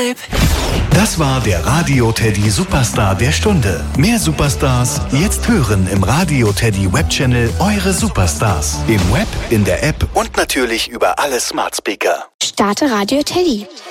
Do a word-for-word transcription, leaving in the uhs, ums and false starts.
lieb. Das war der Radio Teddy Superstar der Stunde. Mehr Superstars jetzt hören im Radio Teddy Webchannel Eure Superstars. Im Web, in der App und natürlich über alle Smart Speaker. Starte Radio Teddy.